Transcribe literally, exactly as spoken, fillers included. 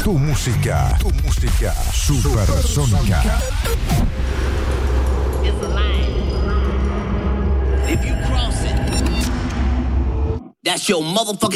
Tu música, tu música supersónica. It's a line. If you cross it, that's your motherfucking